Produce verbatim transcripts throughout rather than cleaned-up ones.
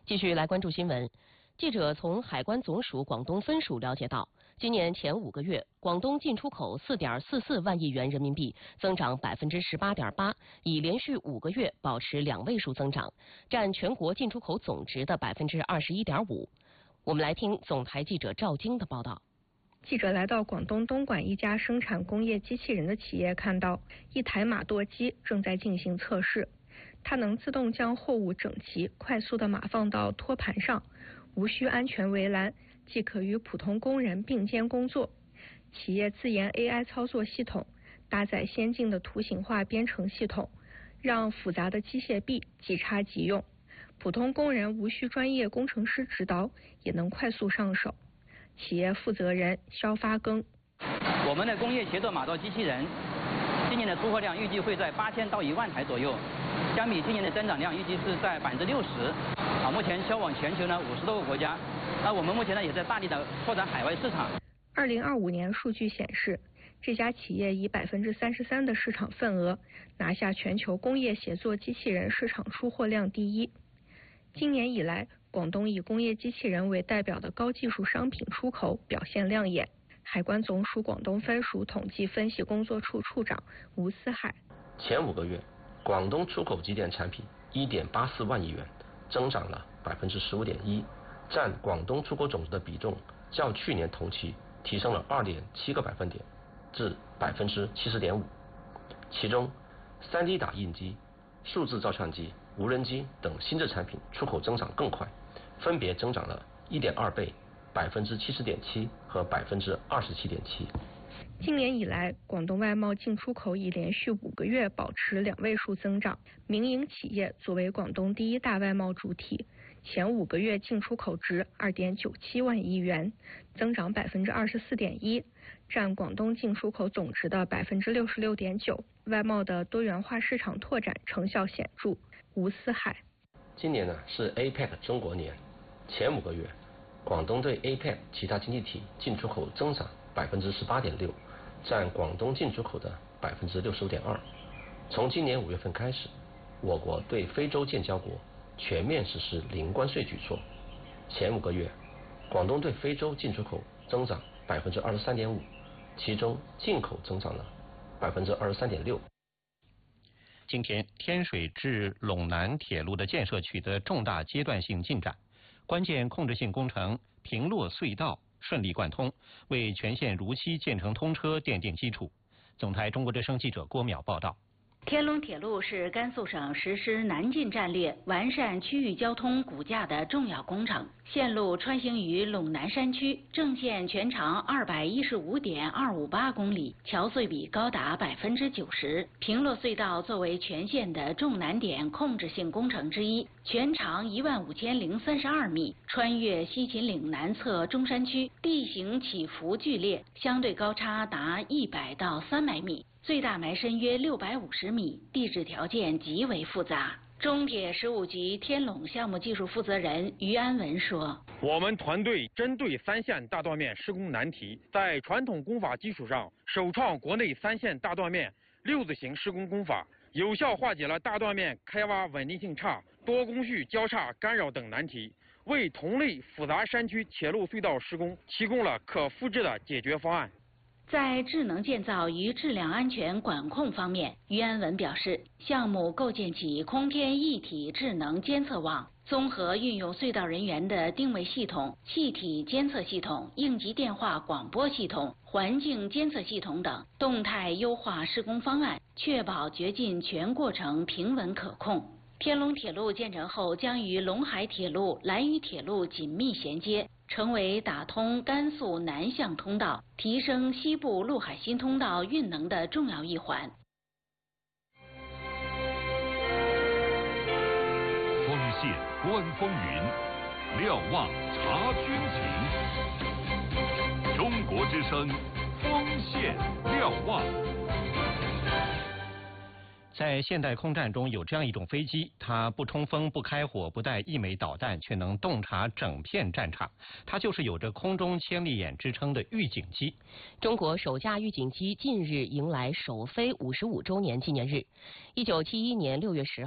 继续来关注新闻。记者从海关总署广东分署了解到，今年前五个月，广东进出口 四点四四万亿元人民币，增长 百分之十八点八， 已连续五个月保持两位数增长，占全国进出口总值的 百分之二十一点五。我们来听总台记者赵晶的报道。 记者来到广东东莞一家生产工业机器人的企业，看到一台码垛机正在进行测试，它能自动将货物整齐、快速地码放到托盘上，无需安全围栏，既可与普通工人并肩工作。企业自研 A I 操作系统，搭载先进的图形化编程系统，让复杂的机械臂即插即用，普通工人无需专业工程师指导，也能快速上手。企业负责人肖发庚： 我们的工业协作码垛机器人今年的出货量预计会在八千到一万台左右，相比去年的增长量预计是在百分之六十。啊，目前销往全球呢五十多个国家。那我们目前呢也在大力的拓展海外市场。 二零二五年数据显示，这家企业以百分之三十三的市场份额拿下全球工业协作机器人市场出货量第一。今年以来，广东以工业机器人为代表的高技术商品出口表现亮眼。海关总署广东分署统计分析工作处处长吴思海： 前五个月，广东出口机电产品 一点八四万亿元，增长了 百分之十五点一， 占广东出口总值的比重较去年同期提升了 二点七个百分点，至 百分之七十点五。其中 三 D 打印机、数字照相机、无人机等新质产品出口增长更快，分别增长了 一点二倍、百分之七十点七和百分之二十七点七。 今年以来，广东外贸进出口已连续五个月保持两位数增长。民营企业作为广东第一大外贸主体，前五个月进出口值 二点九七万亿元，增长 百分之二十四点一， 占广东进出口总值的 百分之六十六点九。 外贸的多元化市场拓展成效显著。吴思海： 今年呢是 A P E C 中国年，前五个月，广东对 A P E C 其他经济体进出口增长 百分之十八点六， 占广东进出口的 百分之六十五点二。 从今年五月份开始，我国对非洲建交国全面实施零关税举措。前五个月，广东对非洲进出口增长 百分之二十三点五， 其中进口增长了 百分之二十三点六。 今天，天水至陇南铁路的建设取得重大阶段性进展，关键控制性工程平洛隧道顺利贯通，为全线如期建成通车奠定基础。总台中国之声记者郭淼报道。 天龙铁路是甘肃省实施南进战略、完善区域交通骨架的重要工程。线路穿行于陇南山区，正线全长 二百一十五点二五八公里，桥隧比高达 百分之九十。平洛隧道作为全线的重难点控制性工程之一，全长一万五千零三十二米，穿越西秦岭南侧中山区，地形起伏剧烈，相对高差达一百到三百米。最大埋深约六百五十米，地质条件极为复杂。中铁十五局天陇项目技术负责人于安文说：“ 我们团队针对三线大断面施工难题，在传统工法基础上，首创国内三线大断面六字形施工工法，有效化解了大断面开挖稳定性差、多工序交叉干扰等难题，为同类复杂山区铁路隧道施工提供了可复制的解决方案。” 在智能建造与质量安全管控方面，于安文表示，项目构建起空天一体智能监测网，综合运用隧道人员的定位系统、气体监测系统、应急电话广播系统、环境监测系统等，动态优化施工方案，确保掘进全过程平稳可控。天龙铁路建成后，将与陇海铁路、兰渝铁路紧密衔接，成为打通甘肃南向通道、提升西部陆海新通道运能的重要一环。 锋线观风云，瞭望察军情。中国之声，锋线瞭望。 在现代空战中有这样一种飞机，它不冲锋、不开火、不带一枚导弹，却能洞察整片战场。它就是有着空中千里眼之称的预警机。 中国首架预警机近日迎来首飞五十五周年纪念日。一九七一年六月十号，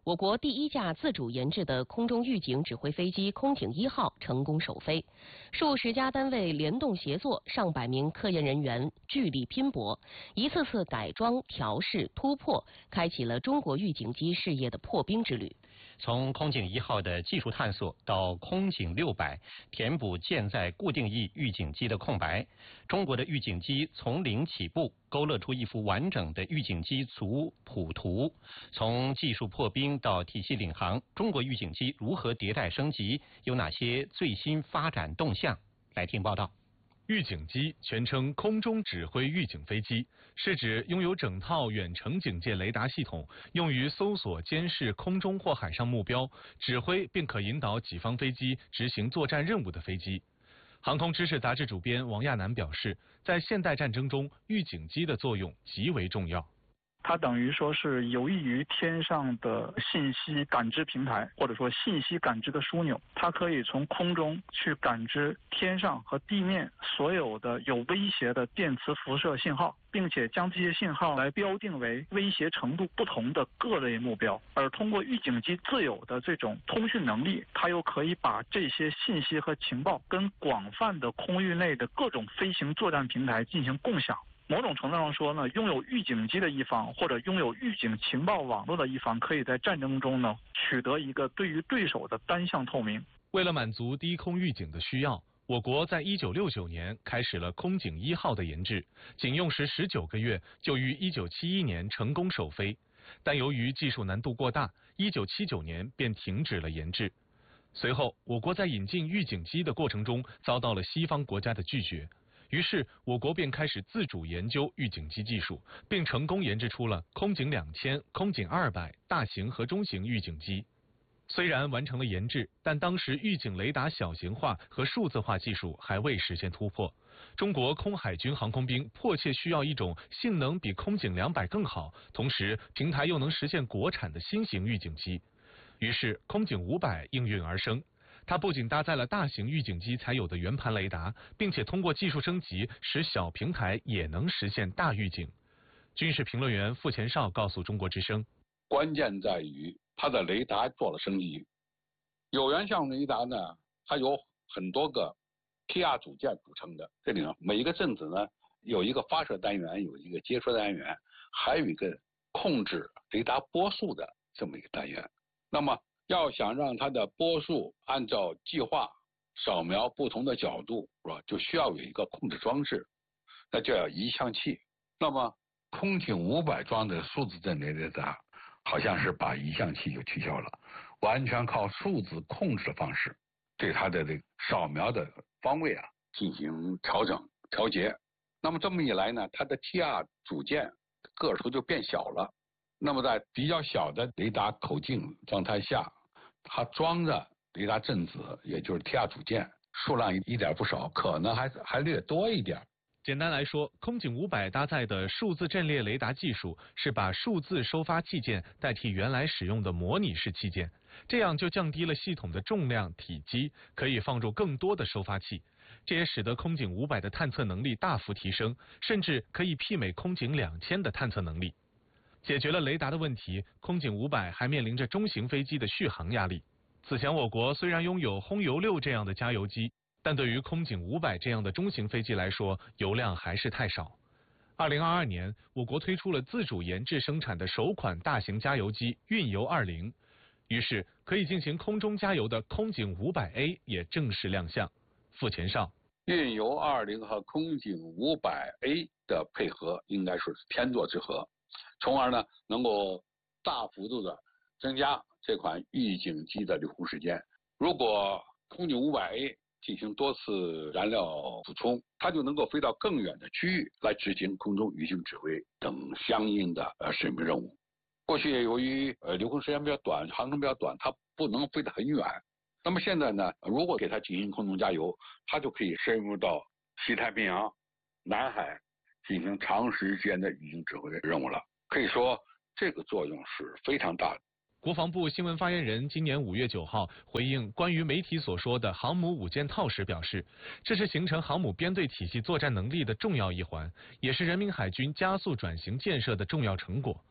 我国第一架自主研制的空中预警指挥飞机空警一号成功首飞，数十家单位联动协作，上百名科研人员聚力拼搏，一次次改装、调试、突破，开启了中国预警机事业的破冰之旅。 从空警一号的技术探索到空警六百填补舰载固定翼预警机的空白，中国的预警机从零起步，勾勒出一幅完整的预警机族谱图。从技术破冰到体系领航，中国预警机如何迭代升级？有哪些最新发展动向？来听报道。 预警机全称空中指挥预警飞机，是指拥有整套远程警戒雷达系统，用于搜索、监视空中或海上目标，指挥并可引导己方飞机执行作战任务的飞机。航空知识杂志主编王亚楠表示，在现代战争中，预警机的作用极为重要。 它等于说是有益于天上的信息感知平台，或者说信息感知的枢纽。它可以从空中去感知天上和地面所有的有威胁的电磁辐射信号，并且将这些信号来标定为威胁程度不同的各类目标。而通过预警机自有的这种通讯能力，它又可以把这些信息和情报跟广泛的空域内的各种飞行作战平台进行共享。某种程度上说呢，拥有预警机的一方或者拥有预警情报网络的一方，可以在战争中呢取得一个对于对手的单向透明。 为了满足低空预警的需要，我国在一九六九年开始了空警一号的研制，仅用时十九个月就于一九七一年成功首飞。但由于技术难度过大，一九七九年便停止了研制。随后，我国在引进预警机的过程中遭到了西方国家的拒绝。于是，我国便开始自主研究预警机技术，并成功研制出了空警两千、空警二百大型和中型预警机。虽然完成了研制，但当时预警雷达小型化和数字化技术还未实现突破。中国空海军航空兵迫切需要一种性能比空警两百更好，同时平台又能实现国产的新型预警机。于是，空警五百应运而生。它不仅搭载了大型预警机才有的圆盘雷达，并且通过技术升级，使小平台也能实现大预警。军事评论员傅前绍告诉中国之声， 关键在于它的雷达做了升级。有源相雷达呢，它有很多个 T R 组件组成的，这里呢每一个阵子呢有一个发射单元，有一个接收单元，还有一个控制雷达波速的这么一个单元。那么要想让它的波速按照计划扫描不同的角度，是吧？就需要有一个控制装置，那就要移向器。那么空警五百装的数字阵列雷达，好像是把移向器就取消了，完全靠数字控制的方式，对它的这个扫描的方位啊进行调整调节。那么这么一来呢，它的 T R 组件个数就变小了。那么在比较小的雷达口径状态下，它装的雷达阵子，也就是 T R 组件数量一点不少，可能还还略多一点。 简单来说，空警五百搭载的数字阵列雷达技术是把数字收发器件代替原来使用的模拟式器件，这样就降低了系统的重量体积，可以放入更多的收发器。这也使得空警五百的探测能力大幅提升，甚至可以媲美空警两千的探测能力。解决了雷达的问题，空警五百还面临着中型飞机的续航压力。此前我国虽然拥有轰油六这样的加油机，但对于空警五百这样的中型飞机来说，油量还是太少。二零二二年，我国推出了自主研制生产的首款大型加油机运油二零，于是可以进行空中加油的空警五百 A 也正式亮相。傅前绍， 运油二零和空警五百 A 的配合应该说是天作之合，从而呢能够大幅度的增加这款预警机的留空时间。如果空警五百 A 进行多次燃料补充，它就能够飞到更远的区域来执行空中预警指挥等相应的呃使命任务。过去由于呃留空时间比较短，航程比较短，它不能飞得很远。那么现在呢，如果给它进行空中加油，它就可以深入到西太平洋、南海进行长时间的预警指挥任务了。可以说这个作用是非常大的。 国防部新闻发言人今年五月九号回应关于媒体所说的航母五件套时表示，这是形成航母编队体系作战能力的重要一环，也是人民海军加速转型建设的重要成果。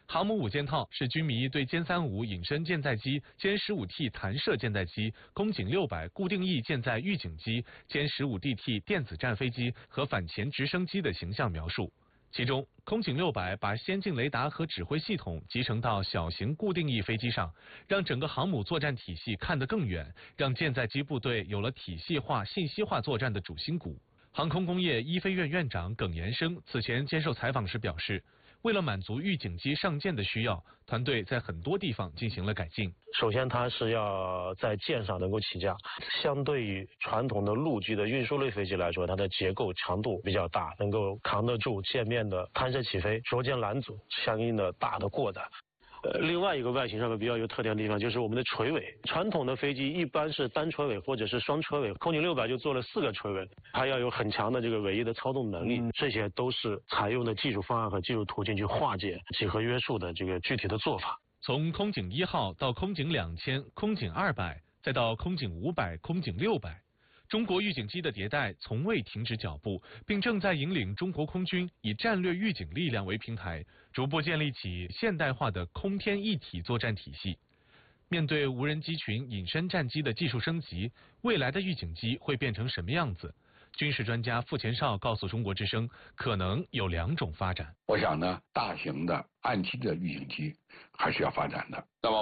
航母五件套是军迷对歼三五隐身舰载机、歼十五 T 弹射舰载机、空警六百固定翼舰载预警机、歼十五 D T 电子战飞机和反潜直升机的形象描述。其中，空警六百把先进雷达和指挥系统集成到小型固定翼飞机上，让整个航母作战体系看得更远，让舰载机部队有了体系化、信息化作战的主心骨。航空工业一飞院院长耿延生此前接受采访时表示，为了满足预警机上舰的需要，团队在很多地方进行了改进。 首先，它是要在舰上能够起降，相对于传统的陆基的运输类飞机来说，它的结构强度比较大，能够扛得住舰面的弹射起飞、着舰拦阻相应的大的过载。呃，另外一个外形上面比较有特点的地方就是我们的垂尾。传统的飞机一般是单垂尾或者是双垂尾，空警六百就做了四个垂尾，它要有很强的这个尾翼的操纵能力，这些都是采用的技术方案和技术途径去化解几何约束的这个具体的做法。 从空警一号到空警两千、空警二百，再到空警五百、空警六百。中国预警机的迭代从未停止脚步，并正在引领中国空军以战略预警力量为平台，逐步建立起现代化的空天一体作战体系。面对无人机群隐身战机的技术升级，未来的预警机会变成什么样子？军事专家傅前绍告诉中国之声，可能有两种发展。 我想呢，大型的岸基的预警机还是要发展的。那么